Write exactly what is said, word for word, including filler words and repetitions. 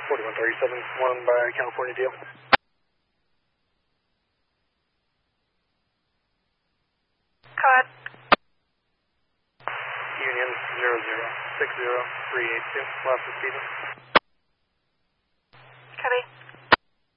forty-one thirty-seven, one by California Deal. Code. Union zero zero six zero three eight two, lots of speeding. Copy.